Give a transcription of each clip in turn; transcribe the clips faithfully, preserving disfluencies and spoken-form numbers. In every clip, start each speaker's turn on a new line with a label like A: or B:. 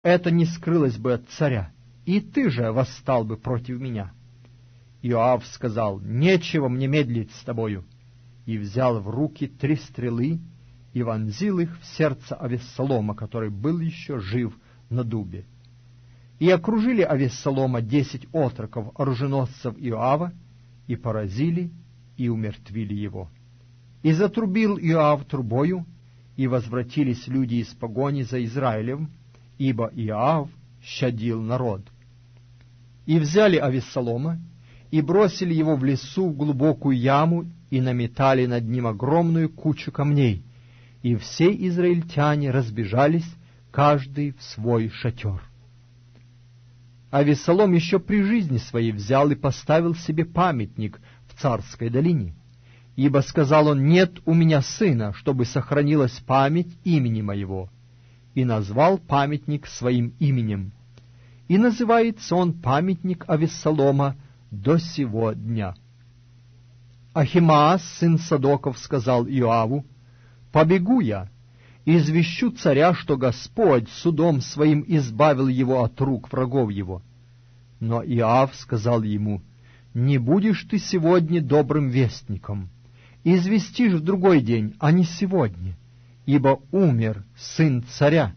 A: это не скрылось бы от царя, и ты же восстал бы против меня». Иоав сказал: «Нечего мне медлить с тобою», и взял в руки три стрелы и вонзил их в сердце Авессалома, который был еще жив на дубе. И окружили Авессалома десять отроков оруженосцев Иоава, и поразили, и умертвили его. И затрубил Иоав трубою, и возвратились люди из погони за Израилем, ибо Иоав щадил народ. И взяли Авессалома, и бросили его в лесу в глубокую яму, и наметали над ним огромную кучу камней, и все израильтяне разбежались, каждый в свой шатер. Авессалом еще при жизни своей взял и поставил себе памятник в Царской долине, ибо сказал он: «Нет у меня сына, чтобы сохранилась память имени моего», и назвал памятник своим именем. И называется он памятник Авессалома до сего дня. Ахимаас, сын Садоков, сказал Иоаву: «Побегу я, и извещу царя, что Господь судом своим избавил его от рук врагов его». Но Иоав сказал ему: «Не будешь ты сегодня добрым вестником, известишь в другой день, а не сегодня, ибо умер сын царя».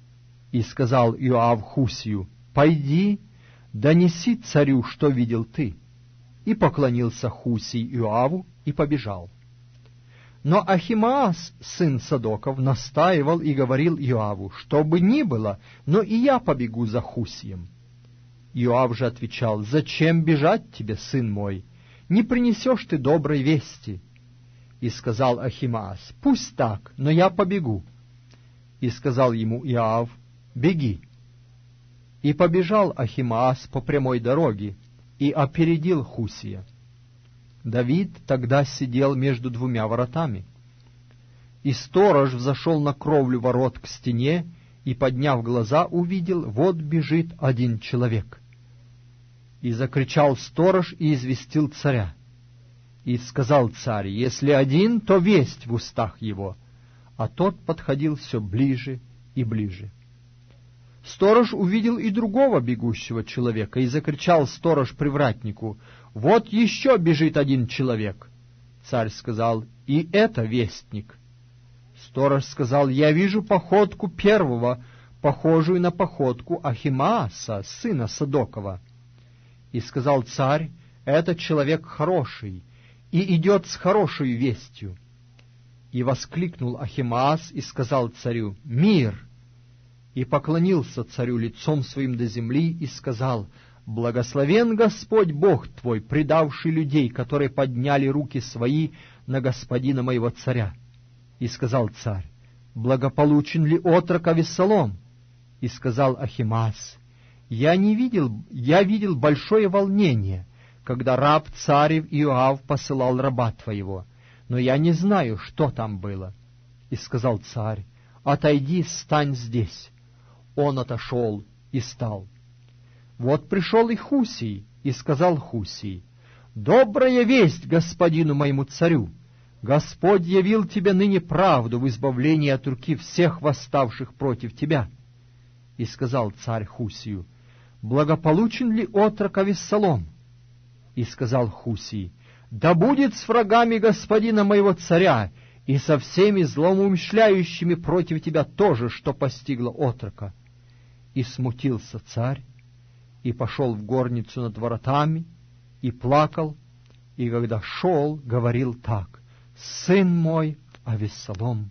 A: И сказал Иоав Хусию: «Пойди, донеси царю, что видел ты». И поклонился Хусий Иоаву и побежал. Но Ахимаас, сын Садоков, настаивал и говорил Иоаву: «Что бы ни было, но и я побегу за Хусием». Иоав же отвечал: «Зачем бежать тебе, сын мой? Не принесешь ты доброй вести». И сказал Ахимаас: «Пусть так, но я побегу». И сказал ему Иоав: «Беги». И побежал Ахимаас по прямой дороге, и опередил Хусия. Давид тогда сидел между двумя воротами. И сторож взошел на кровлю ворот к стене, и, подняв глаза, увидел: вот бежит один человек. И закричал сторож и известил царя. И сказал царь: если один, то весть в устах его. А тот подходил все ближе и ближе. Сторож увидел и другого бегущего человека, и закричал сторож привратнику: вот еще бежит один человек. Царь сказал: и это вестник. Сторож сказал: я вижу походку первого, похожую на походку Ахимааса, сына Садокова. И сказал царь: это человек хороший, и идет с хорошей вестью. И воскликнул Ахимаас и сказал царю: мир! И поклонился царю лицом своим до земли и сказал: благословен Господь Бог твой, предавший людей, которые подняли руки свои на господина моего царя. И сказал царь: благополучен ли отрок Авессалом? И сказал Ахимаас: я не видел, я видел большое волнение, когда раб царев Иоав посылал раба твоего, но я не знаю, что там было. И сказал царь: отойди, стань здесь. Он отошел и стал. Вот пришел и Хусий, и сказал Хусий: добрая весть господину моему царю! Господь явил тебе ныне правду в избавлении от руки всех восставших против тебя. И сказал царь Хусию: благополучен ли отрок Авессалом? И сказал Хусий: да будет с врагами господина моего царя и со всеми злоумышляющими против тебя тоже, что постигло отрока. И смутился царь, и пошел в горницу над воротами, и плакал, и когда шел, говорил так: сын мой Авессалом,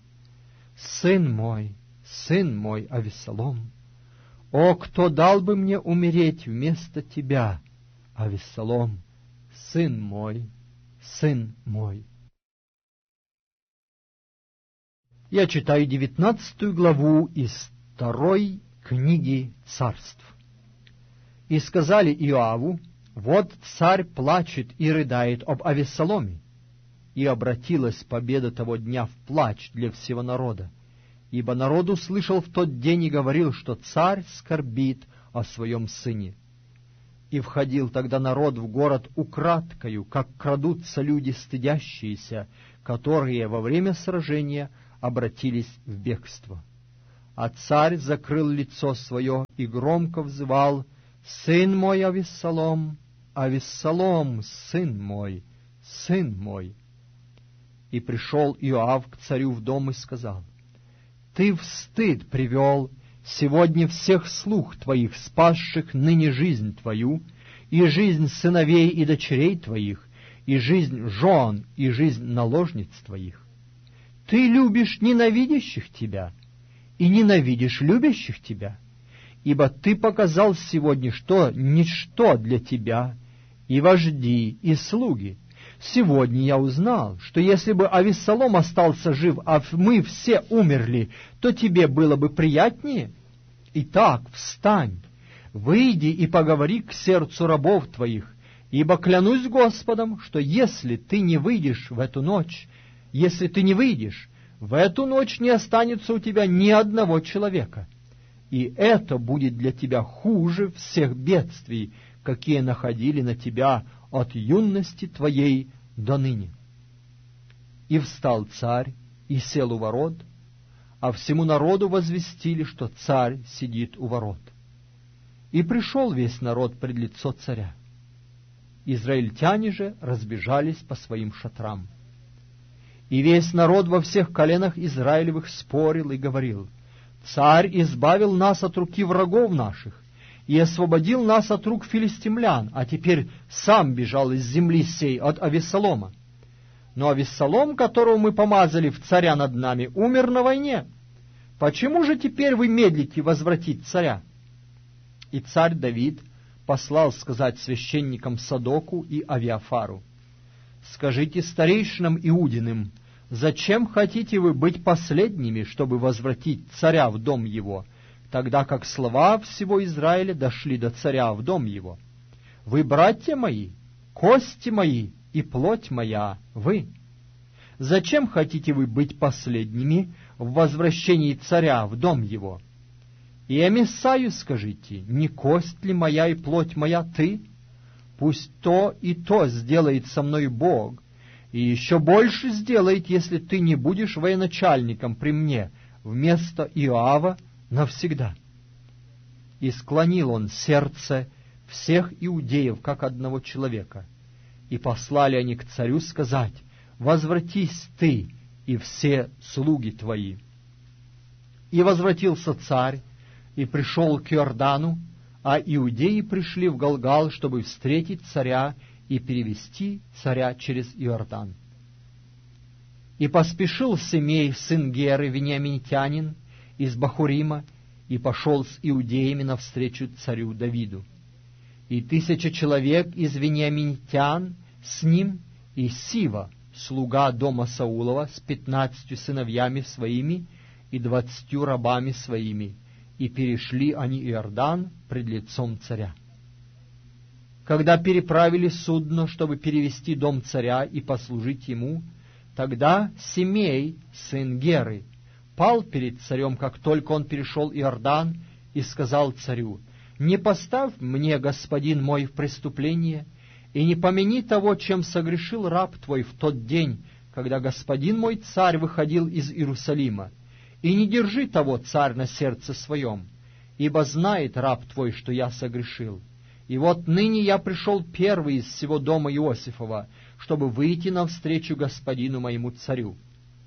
A: сын мой, сын мой Авессалом, о, кто дал бы мне умереть вместо тебя, Авессалом, сын мой, сын мой. Я читаю девятнадцатую главу из второй книги царств. И сказали Иоаву: вот царь плачет и рыдает об Авессаломе. И обратилась победа того дня в плач для всего народа, ибо народ услышал в тот день и говорил, что царь скорбит о своем сыне. И входил тогда народ в город украдкою, как крадутся люди стыдящиеся, которые во время сражения обратились в бегство. А царь закрыл лицо свое и громко взывал: «Сын мой Авессалом, Авессалом, сын мой, сын мой!» И пришел Иоав к царю в дом и сказал: «Ты в стыд привел сегодня всех слуг твоих, спасших ныне жизнь твою, и жизнь сыновей и дочерей твоих, и жизнь жен, и жизнь наложниц твоих. Ты любишь ненавидящих тебя, и ненавидишь любящих тебя, ибо ты показал сегодня, что ничто для тебя, и вожди, и слуги. Сегодня я узнал, что если бы Авессалом остался жив, а мы все умерли, то тебе было бы приятнее. Итак, встань, выйди и поговори к сердцу рабов твоих, ибо клянусь Господом, что если ты не выйдешь в эту ночь, если ты не выйдешь, в эту ночь не останется у тебя ни одного человека, и это будет для тебя хуже всех бедствий, какие находили на тебя от юности твоей до ныне». И встал царь и сел у ворот, а всему народу возвестили, что царь сидит у ворот. И пришел весь народ пред лицо царя. Израильтяне же разбежались по своим шатрам. И весь народ во всех коленах Израилевых спорил и говорил: «Царь избавил нас от руки врагов наших и освободил нас от рук филистимлян, а теперь сам бежал из земли сей от Авессалома. Но Авессалом, которого мы помазали в царя над нами, умер на войне. Почему же теперь вы медлите возвратить царя?» И царь Давид послал сказать священникам Садоку и Авиафару: «Скажите старейшинам Иудиным, зачем хотите вы быть последними, чтобы возвратить царя в дом его, тогда как слова всего Израиля дошли до царя в дом его? Вы, братья мои, кости мои и плоть моя, вы. Зачем хотите вы быть последними в возвращении царя в дом его? И Амисаю скажите: не кость ли моя и плоть моя ты? Пусть то и то сделает со мной Бог, и еще больше сделает, если ты не будешь военачальником при мне вместо Иоава навсегда». И склонил он сердце всех иудеев, как одного человека, и послали они к царю сказать: «Возвратись ты и все слуги твои». И возвратился царь, и пришел к Иордану, а иудеи пришли в Галгал, чтобы встретить царя и перевести царя через Иордан. И поспешил Семей, сын Геры, вениаминитянин, из Бахурима, и пошел с иудеями навстречу царю Давиду. И тысяча человек из вениаминитян с ним, и Сива, слуга дома Саулова, с пятнадцатью сыновьями своими и двадцатью рабами своими, и перешли они Иордан пред лицом царя. Когда переправили судно, чтобы перевести дом царя и послужить ему, тогда Семей, сын Геры, пал перед царем, как только он перешел Иордан, и сказал царю: «Не поставь мне, господин мой, в преступление, и не помяни того, чем согрешил раб твой в тот день, когда господин мой царь выходил из Иерусалима, и не держи того, царь, на сердце своем, ибо знает раб твой, что я согрешил. И вот ныне я пришел первый из всего дома Иосифова, чтобы выйти навстречу господину моему царю».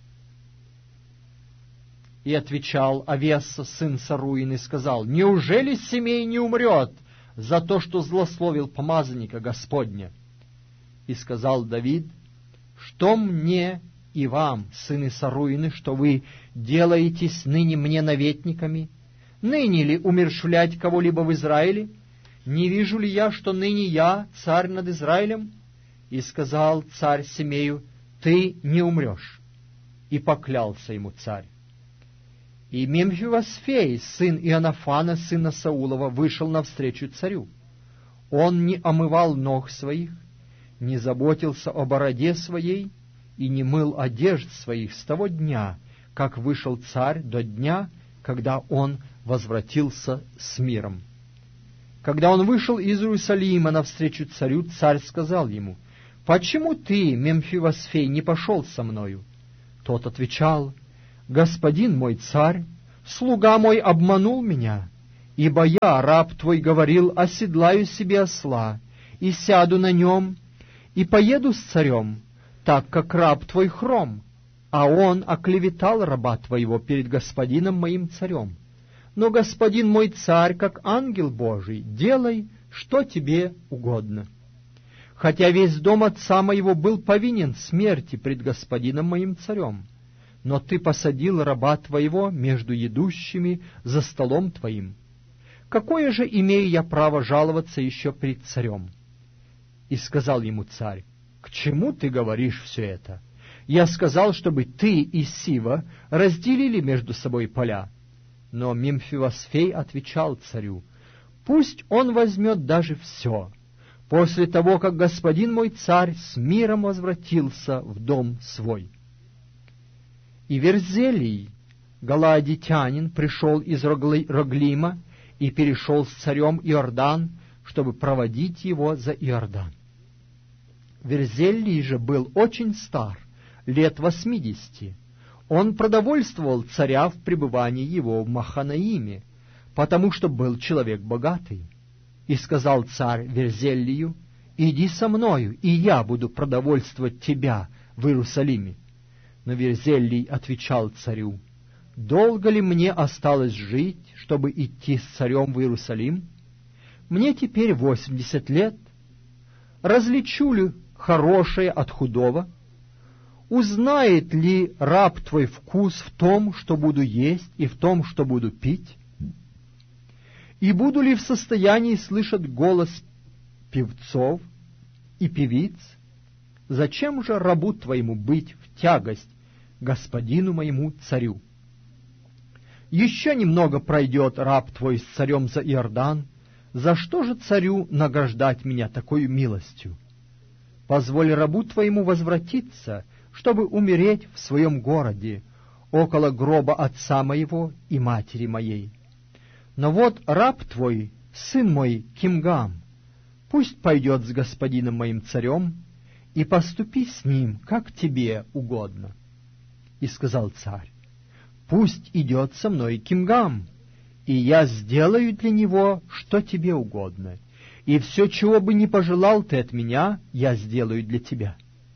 A: И отвечал Авесса, сын Саруин, и сказал: «Неужели Семей не умрет за то, что злословил помазанника Господня?» И сказал Давид: «Что мне и вам, сыны Саруины, что вы делаетесь ныне мне наветниками? Ныне ли умерщвлять кого-либо в Израиле? Не вижу ли я, что ныне я царь над Израилем?» И сказал царь Семею: «Ты не умрешь». И поклялся ему царь. И Мемфивосфей, сын Ионафана, сына Саулова, вышел навстречу царю. Он не омывал ног своих, не заботился о бороде своей и не мыл одежд своих с того дня, как вышел царь, до дня, когда он возвратился с миром. Когда он вышел из Иерусалима навстречу царю, царь сказал ему: «Почему ты, Мемфивосфей, не пошел со мною?» Тот отвечал: «Господин мой царь, Слуга мой обманул меня, ибо я, раб твой, говорил, оседлаю себе осла, и сяду на нем, и поеду с царем, так как раб твой хром, а он оклеветал раба твоего перед господином моим царем. Но господин мой царь, как ангел Божий, делай, что тебе угодно. Хотя весь дом отца моего был повинен смерти пред господином моим царем, но ты посадил раба твоего между едущими за столом твоим. Какое же имею я право жаловаться еще пред царем? И сказал ему царь: к чему ты говоришь все это? Я сказал, чтобы ты и Сива разделили между собой поля. Но Мемфивосфей отвечал царю: пусть он возьмет даже все, после того, как господин мой царь с миром возвратился в дом свой. И Верзелий, галаадитянин, пришел из Роглима и перешел с царем Иордан, чтобы проводить его за Иордан. Верзелий же был очень стар, лет восьмидесяти. Он продовольствовал царя в пребывании его в Маханаиме, потому что был человек богатый. И сказал царь Верзелию: иди со мною, и я буду продовольствовать тебя в Иерусалиме. Но Верзелий отвечал царю: долго ли мне осталось жить, чтобы идти с царем в Иерусалим? Мне теперь восемьдесят лет. Различу ли хорошее от худого? Узнает ли раб твой вкус в том, что буду есть, и в том, что буду пить? И буду ли в состоянии слышать голос певцов и певиц? Зачем же рабу твоему быть в тягость господину моему царю? Еще немного пройдет раб твой с царем за Иордан, за что же царю награждать меня такой милостью? Позволь рабу твоему возвратиться, чтобы умереть в своем городе, около гроба отца моего и матери моей. Но вот раб твой, сын мой Кимгам, пусть пойдет с господином моим царем, и поступи с ним, как тебе угодно. И сказал царь: пусть идет со мной Кимгам, и я сделаю для него, что тебе угодно, и все, чего бы ни пожелал ты от меня, я сделаю для тебя.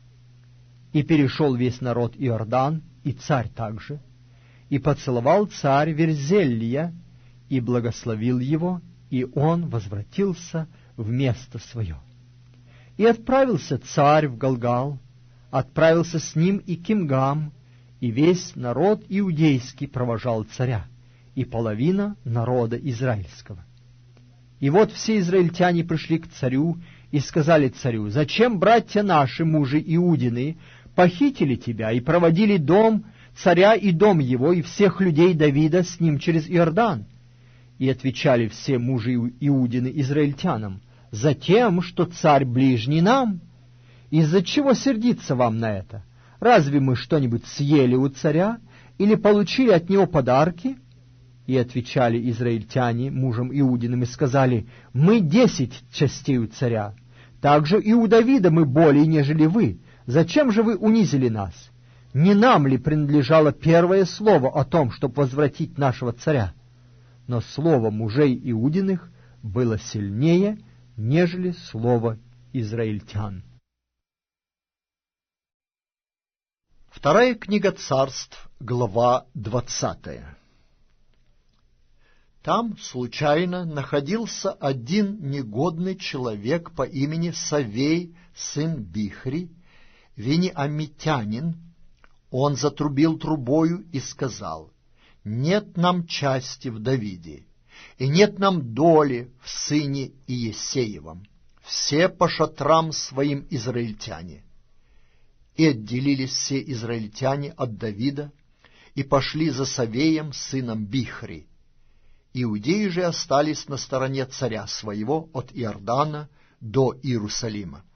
A: И перешел весь народ Иордан, и царь также, и поцеловал царь Верзелия, и благословил его, и он возвратился в место свое. И отправился царь в Галгал, отправился с ним и Кимгам, и весь народ иудейский провожал царя, и половина народа израильского. И вот все израильтяне пришли к царю и сказали царю: зачем братья наши, мужи Иудины, похитили тебя и проводили дом царя и дом его, и всех людей Давида с ним через Иордан? И отвечали все мужи Иудины израильтянам: затем, что царь ближний нам. Из-за чего сердиться вам на это? Разве мы что-нибудь съели у царя или получили от него подарки? И отвечали израильтяне мужам Иудиным и сказали: мы десять частей у царя, также и у Давида мы более, нежели вы. Зачем же вы унизили нас? Не нам ли принадлежало первое слово о том, чтобы возвратить нашего царя? Но слово мужей Иудиных было сильнее, нежели слово израильтян.
B: Вторая книга Царств, глава двадцатая. Там случайно находился один негодный человек по имени Савей, сын Бихри, вениамитянин. Он затрубил трубою и сказал: «Нет нам части в Давиде, и нет нам доли в сыне Иессеевом. Все по шатрам своим израильтяне». И отделились все израильтяне от Давида и пошли за Савеем, сыном Бихри. Иудеи же остались на стороне царя своего от Иордана до Иерусалима.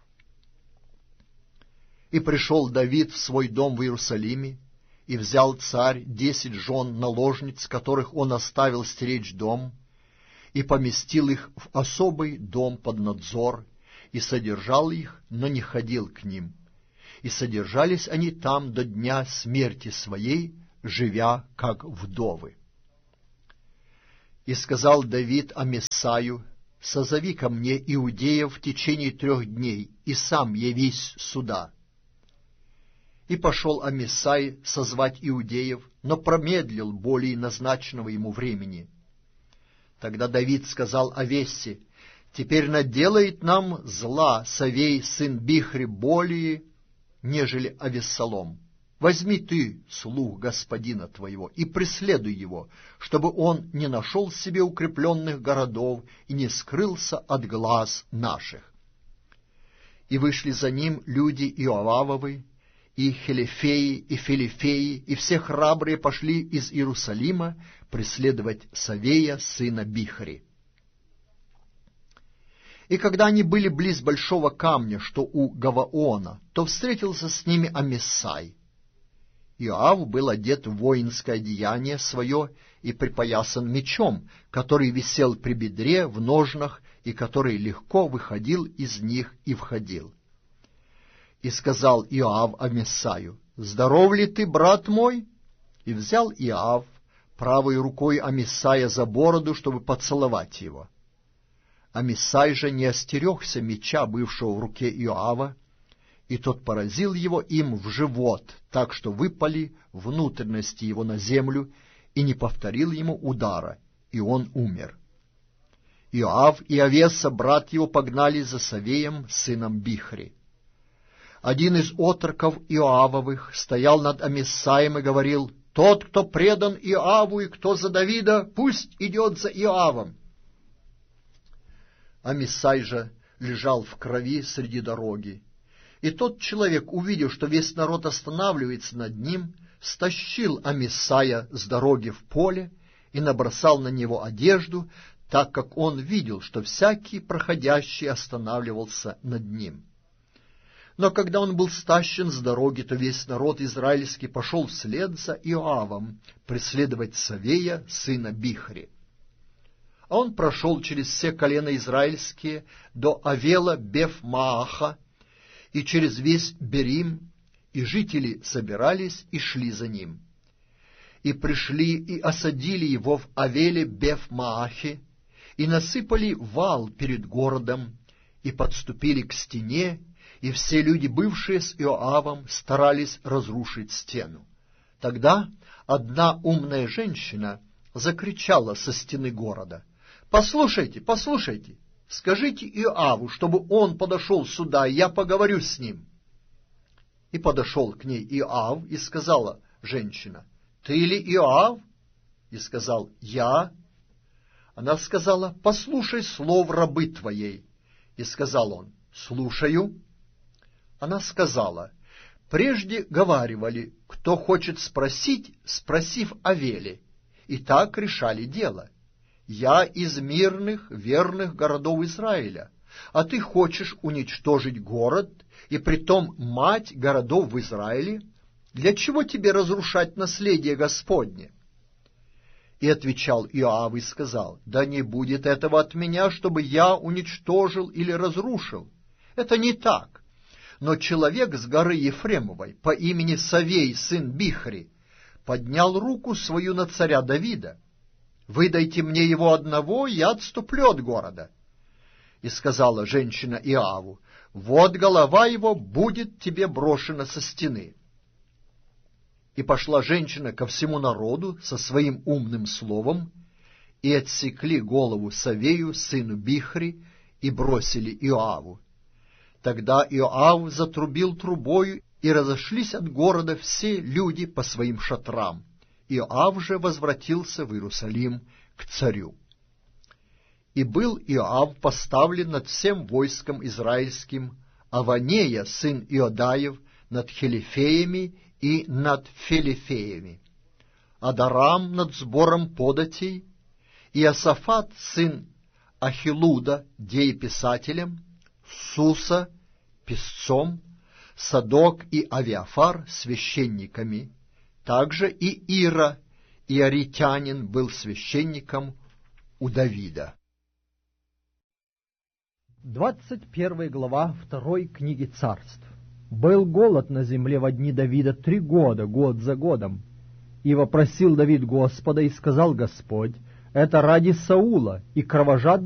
B: И пришел Давид в свой дом в Иерусалиме, и взял царь десять жен наложниц, которых он оставил стеречь дом, и поместил их в особый дом под надзор, и содержал их, но не ходил к ним. И содержались они там до дня смерти своей, живя как вдовы. И сказал Давид Амисаю: «Созови ко мне иудеев в течение трех дней, и сам явись сюда». И пошел Амисай созвать иудеев, но промедлил более назначенного ему времени. Тогда Давид сказал Авессе: «Теперь наделает нам зла Савей, сын Бихри, более, нежели Авессалом. Возьми ты слуг господина твоего и преследуй его, чтобы он не нашел себе укрепленных городов и не скрылся от глаз наших». И вышли за ним люди Иоавовы, и Хелифеи, и Филифеи, и все храбрые пошли из Иерусалима преследовать Савея, сына Бихри. И когда они были близ большого камня, что у Гаваона, то встретился с ними Амисай. Иоав был одет в воинское одеяние свое и припоясан мечом, который висел при бедре в ножнах, и который легко выходил из них и входил. И сказал Иоав Амисаю: «Здоров ли ты, брат мой?» И взял Иоав правой рукой Амисая за бороду, чтобы поцеловать его. Амисай же не остерегся меча, бывшего в руке Иоава, и тот поразил его им в живот, так что выпали внутренности его на землю, и не повторил ему удара, и он умер. Иоав и Авеса, брат его, погнали за Савеем, сыном Бихри. Один из отроков Иоавовых стоял над Амисаем и говорил: «Тот, кто предан Иоаву и кто за Давида, пусть идет за Иоавом». Амисай же лежал в крови среди дороги. И тот человек, увидев, что весь народ останавливается над ним, стащил Амисая с дороги в поле и набросал на него одежду, так как он видел, что всякий проходящий останавливался над ним. Но когда он был стащен с дороги, то весь народ израильский пошел вслед за Иоавом преследовать Савея, сына Бихри. А он прошел через все колена израильские до Авела Беф-Мааха и через весь Берим, и жители собирались и шли за ним. И пришли и осадили его в Авеле Беф-Маахе, и насыпали вал перед городом, и подступили к стене, и все люди, бывшие с Иоавом, старались разрушить стену. Тогда одна умная женщина закричала со стены города: «Послушайте, послушайте, скажите Иоаву, чтобы он подошел сюда, и я поговорю с ним». И подошел к ней Иоав, и сказала женщина: «Ты ли Иоав?» И сказал: «Я». Она сказала: «Послушай слов рабы твоей». И сказал он: «Слушаю». Она сказала: «Прежде говаривали, кто хочет спросить, спросив о Веле, и так решали дело. Я из мирных, верных городов Израиля, а ты хочешь уничтожить город, и притом мать городов в Израиле? Для чего тебе разрушать наследие Господне?» И отвечал Иоав и сказал: «Да не будет этого от меня, чтобы я уничтожил или разрушил. Это не так. Но человек с горы Ефремовой по имени Савей, сын Бихри, поднял руку свою на царя Давида. Выдайте мне его одного, и я отступлю от города». И сказала женщина Иоаву: «Вот голова его будет тебе брошена со стены». И пошла женщина ко всему народу со своим умным словом, и отсекли голову Савею, сыну Бихри, и бросили Иоаву. Тогда Иоав затрубил трубою, и разошлись от города все люди по своим шатрам. Иоав же возвратился в Иерусалим к царю. И был Иоав поставлен над всем войском израильским, Аванея, сын Иодаев, над Хелифеями и над Фелифеями, Адарам над сбором податей, и Иосафат, сын Ахилуда, дееписателем, Суса писцом, Садок и Авиафар священниками. Также и Ира, иоритянин, был священником у Давида.
A: Двадцать первая глава второй книги Царств. Был голод на земле во дни Давида три года, год за годом. И вопросил Давид Господа, и сказал Господь: это ради Саула и кровожадного